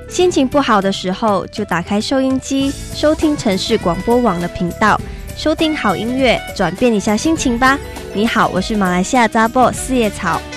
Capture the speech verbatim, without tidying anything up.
心情不好的时候，就打开收音机，收听城市广播网的频道，收听好音乐，转变一下心情吧。你好，我是马来西亚杂播四叶草。